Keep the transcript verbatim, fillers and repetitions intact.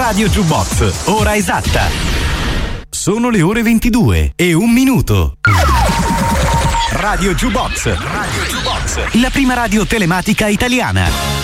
Radio Jukebox, ora esatta. Sono le ore ventidue e un minuto. Radio Jukebox, Radio Jukebox, la prima radio telematica italiana.